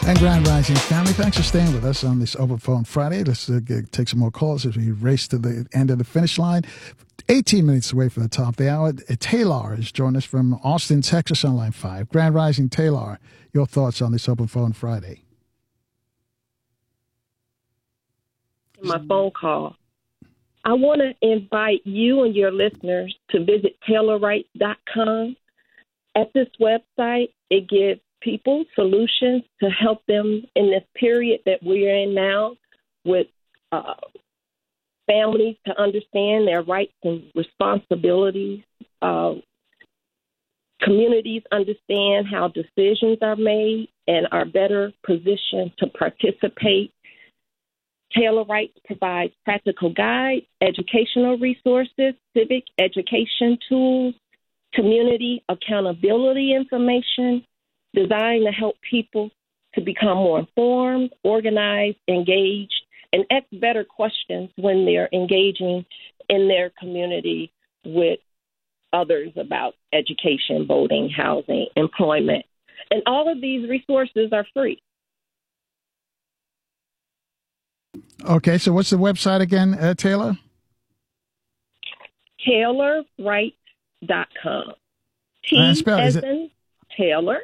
And Grand Rising family, thanks for staying with us on this Open Phone Friday. Let's take some more calls as we race to the end of the finish line. 18 minutes away from the top of the hour. Taylor is joining us from Austin, Texas on line 5. Grand Rising Taylor, your thoughts on this Open Phone Friday? My phone call. I want to invite you and your listeners to visit TaylorWright.com. At this website, it gives people solutions to help them in this period that we're in now, with families to understand their rights and responsibilities, communities understand how decisions are made and are better positioned to participate. Taylor Wright provides practical guides, educational resources, civic education tools, community accountability information, designed to help people to become more informed, organized, engaged, and ask better questions when they're engaging in their community with others about education, voting, housing, employment. And all of these resources are free. Okay, so what's the website again, Taylor? TaylorWright.com. T as in Taylor,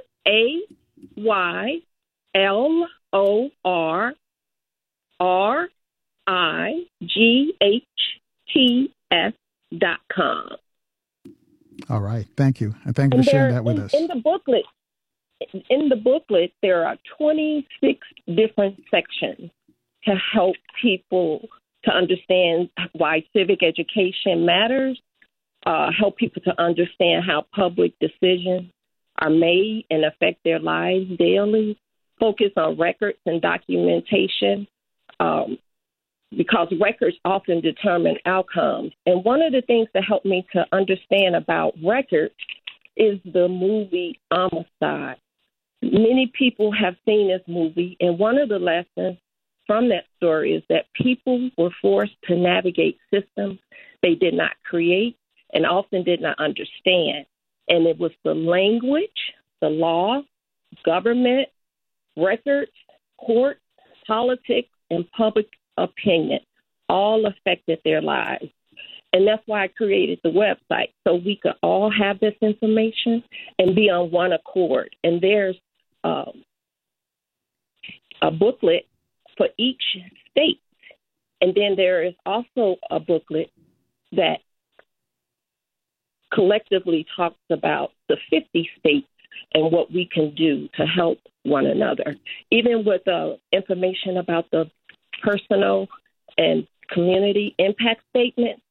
AYLORRIGHTS.com. All right, thank you. And thank you for sharing that with us. In the booklet, there are 26 different sections to help people to understand why civic education matters, help people to understand how public decisions are made and affect their lives daily, focus on records and documentation, because records often determine outcomes. And one of the things that helped me to understand about records is the movie Amistad. Many people have seen this movie, and one of the lessons from that story is that people were forced to navigate systems they did not create and often did not understand. And it was the language, the law, government, records, courts, politics, and public opinion all affected their lives. And that's why I created the website, so we could all have this information and be on one accord. And there's a booklet for each state. And then there is also a booklet that collectively talks about the 50 states and what we can do to help one another, even with information about the personal and community impact statement.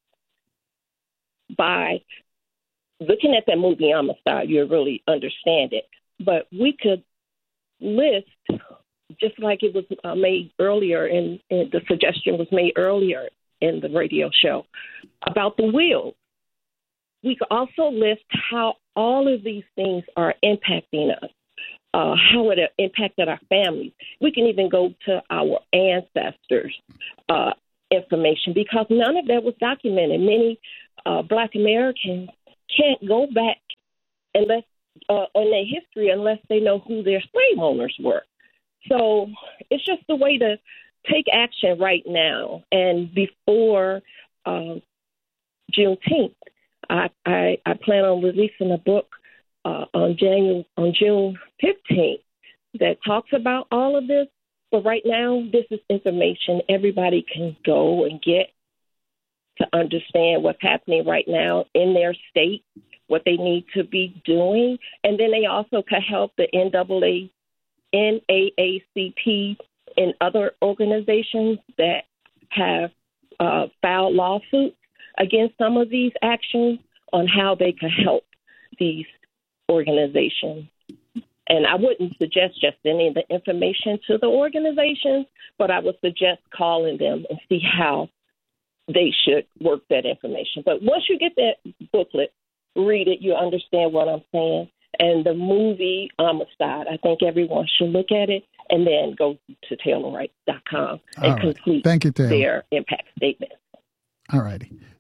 By looking at that movie Amistad, you'll really understand it. But we could list, just like it was made earlier, and the suggestion was made earlier in the radio show about the wheels. We could also list how all of these things are impacting us, how it impacted our families. We can even go to our ancestors' information, because none of that was documented. Many Black Americans can't go back unless on their history unless they know who their slave owners were. So it's just a way to take action right now. And before Juneteenth, I plan on releasing a book on June 15th that talks about all of this. But right now, this is information everybody can go and get to understand what's happening right now in their state, what they need to be doing. And then they also can help the NAACP and other organizations that have filed lawsuits against some of these actions on how they can help these organizations. And I wouldn't suggest just sending the information to the organizations, but I would suggest calling them and see how they should work that information. But once you get that booklet, read it, you understand what I'm saying. And the movie Amistad, I think everyone should look at it and then go to TaylorWright.com and complete Thank you, Taylor. their impact statement. All righty.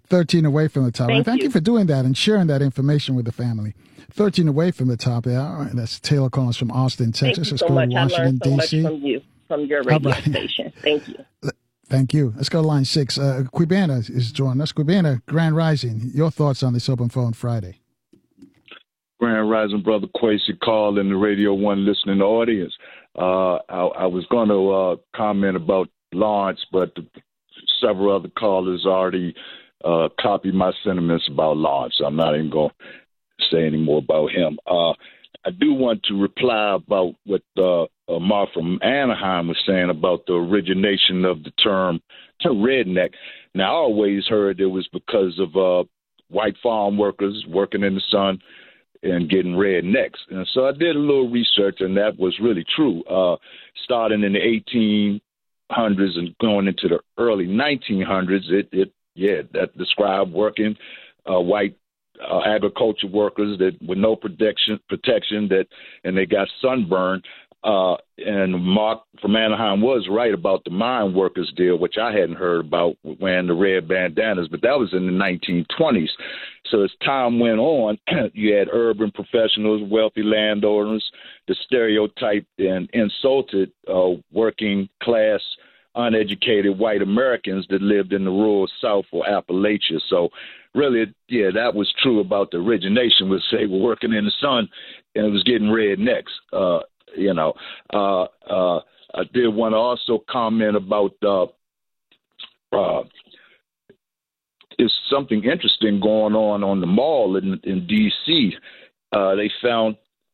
13 away from the top. Thank you for doing that and sharing that information with the family. 13 away from the top there. All right, that's Taylor calling us from Austin, Texas. Thank you so much. I learned so much from you, from your radio station. Thank you. Thank you. Let's go to line 6. Quibana is joining us. Quibana, Grand Rising. Your thoughts on this Open Phone Friday? Grand Rising, Brother Quasi, call in the Radio 1 listening audience. I was going to comment about Lawrence, but several other callers already copied my sentiments about Lawrence. I'm not even going to say any more about him. I do want to reply about what Mark from Anaheim was saying about the origination of the term redneck. Now, I always heard it was because of white farm workers working in the sun and getting rednecks. And so I did a little research, and that was really true. Starting in the 1800s and going into the early 1900s, that described working white agriculture workers that with no protection and they got sunburned. And Mark from Anaheim was right about the mine workers deal, which I hadn't heard about, wearing the red bandanas, but that was in the 1920s. So as time went on, you had urban professionals, wealthy landowners, the stereotyped and insulted working class, uneducated white Americans that lived in the rural South or Appalachia. So really, that was true about the origination, was they were working in the sun and it was getting rednecks. I did want to also comment about there's something interesting going on the mall in D.C. They found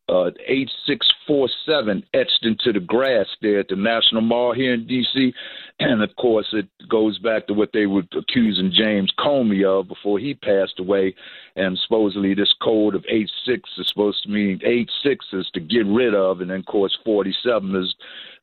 8647 etched into the grass there at the National Mall here in D.C. And, of course, it goes back to what they were accusing James Comey of before he passed away. And supposedly this code of 86 is supposed to mean 86 is to get rid of. And then, of course, 47 is,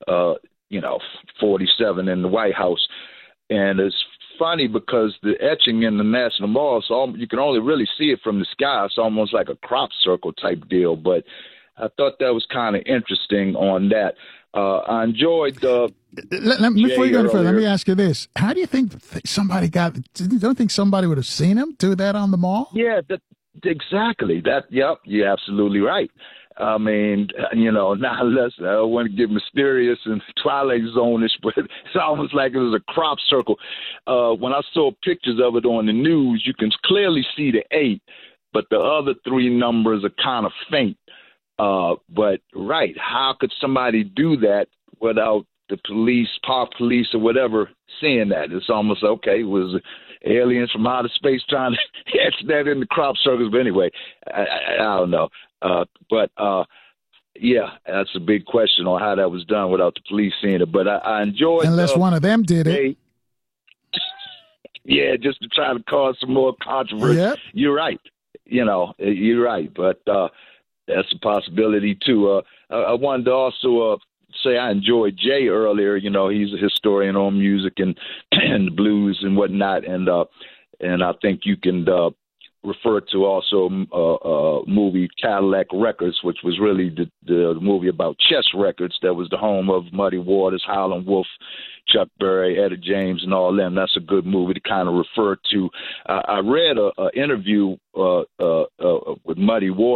47 in the White House. And it's funny because the etching in the National Mall, so you can only really see it from the sky. It's almost like a crop circle type deal. But I thought that was kind of interesting on that. I enjoyed before you go any further, let me ask you this. How do you think somebody you don't think somebody would have seen him do that on the mall? Yeah, exactly. Yep, you're absolutely right. I mean, now listen, I don't want to get mysterious and Twilight Zone-ish, but it's almost like it was a crop circle. When I saw pictures of it on the news, you can clearly see the 8, but the other 3 numbers are kind of faint. But right, how could somebody do that without the police, park police, or whatever seeing that? It's almost okay. It was aliens from outer space trying to etch that in the crop circles. But anyway, I don't know. That's a big question on how that was done without the police seeing it. But I enjoyed. Unless one of them did it. Yeah, just to try to cause some more controversy. Yep. You're right. You're right. But that's a possibility too. I wanted to also say I enjoyed Jay earlier. He's a historian on music and the blues and whatnot, and I think you can refer to also movie Cadillac Records, which was really the movie about Chess Records that was the home of Muddy Waters, Howlin' Wolf, Chuck Berry, Etta James, and all them. That's a good movie to kind of refer to. I read an interview with Muddy Waters.